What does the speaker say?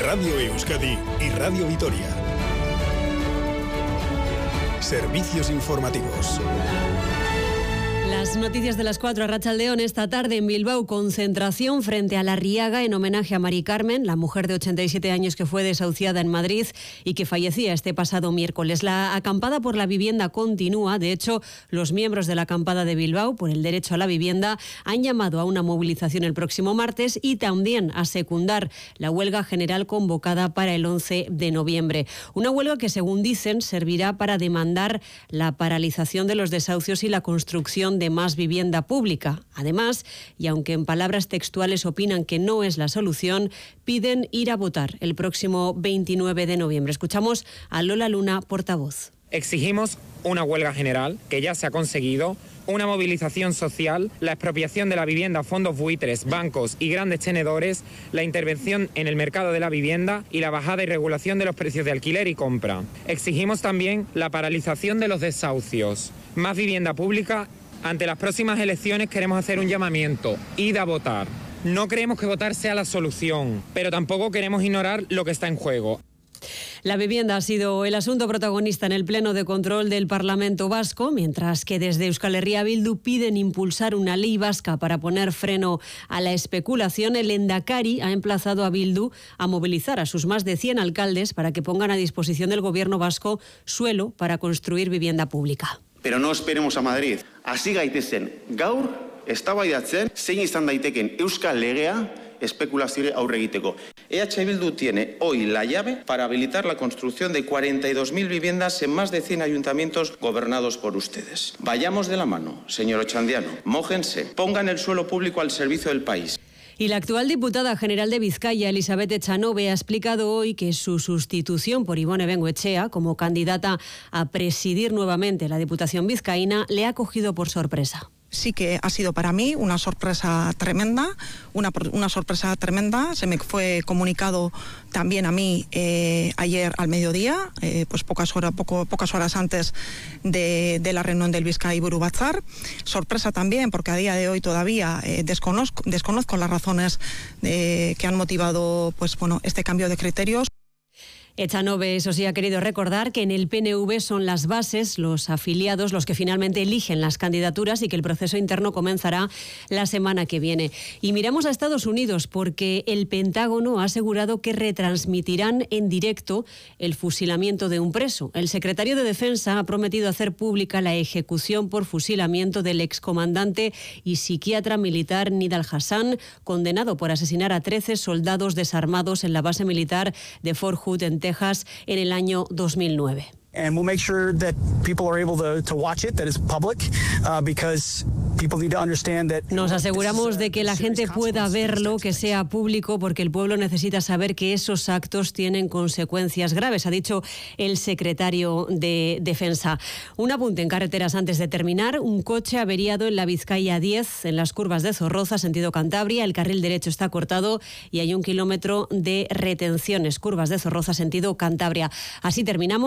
Radio Euskadi y Radio Vitoria. Servicios informativos. Las noticias de las 4 a Arratsaldeon. Esta tarde en Bilbao, concentración frente a La Riaga en homenaje a Mari Carmen, la mujer de 87 años que fue desahuciada en Madrid y que fallecía este pasado miércoles. La acampada por la vivienda continúa. De hecho, los miembros de la acampada de Bilbao por el derecho a la vivienda han llamado a una movilización el próximo martes y también a secundar la huelga general convocada para el 11 de noviembre. Una huelga que, según dicen, servirá para demandar la paralización de los desahucios y la construcción de más vivienda pública. Además, y aunque en palabras textuales opinan que no es la solución, piden ir a votar el próximo 29 de noviembre. Escuchamos a Lola Luna, portavoz. Exigimos una huelga general, que ya se ha conseguido, una movilización social, la expropiación de la vivienda a fondos buitres, bancos y grandes tenedores, la intervención en el mercado de la vivienda y la bajada y regulación de los precios de alquiler y compra. Exigimos también la paralización de los desahucios, más vivienda pública. Ante las próximas elecciones queremos hacer un llamamiento: id a votar. No creemos que votar sea la solución, pero tampoco queremos ignorar lo que está en juego. La vivienda ha sido el asunto protagonista en el pleno de control del Parlamento vasco, mientras que desde Euskal Herria Bildu piden impulsar una ley vasca para poner freno a la especulación. El Endacari ha emplazado a Bildu a movilizar a sus más de 100 alcaldes para que pongan a disposición del gobierno vasco suelo para construir vivienda pública. Pero no esperemos a Madrid. Hasi gaitezen gaur eztabaidatzen zein izan daiteken euskal legea espekulazioari aurre egiteko. EH Bildu tiene hoy la llave para habilitar la construcción de 42.000 viviendas en más de 100 ayuntamientos gobernados por ustedes. Vayamos de la mano, señor Ochandiano. Mójense, pongan el suelo público al servicio del país. Y la actual diputada general de Vizcaya, Elizabeth Echanove, ha explicado hoy que su sustitución por Ibone Bengoechea como candidata a presidir nuevamente la Diputación vizcaína le ha cogido por sorpresa. Sí que ha sido para mí una sorpresa tremenda, una sorpresa tremenda. Se me fue comunicado también a mí ayer al mediodía, pues pocas horas antes de la reunión del Bizkai Buru Batzar. Sorpresa también porque a día de hoy todavía desconozco las razones que han motivado este cambio de criterios. Echanove, eso sí, ha querido recordar que en el PNV son las bases, los afiliados, los que finalmente eligen las candidaturas y que el proceso interno comenzará la semana que viene. Y miramos a Estados Unidos porque el Pentágono ha asegurado que retransmitirán en directo el fusilamiento de un preso. El secretario de Defensa ha prometido hacer pública la ejecución por fusilamiento del excomandante y psiquiatra militar Nidal Hassan, condenado por asesinar a 13 soldados desarmados en la base militar de Fort Hood en Texas en el año 2009. And we'll make sure that people are able to watch it, that it's public, because people need to understand that. Nos aseguramos de que la gente pueda verlo, que sea público, porque el pueblo necesita saber que esos actos tienen consecuencias graves, ha dicho el secretario de Defensa. Un apunte en carreteras antes de terminar. Un coche averiado en la Vizcaya 10, en las curvas de Zorroza, sentido Cantabria. El carril derecho está cortado y hay 1 kilómetro de retenciones. Curvas de Zorroza, sentido Cantabria. Así terminamos.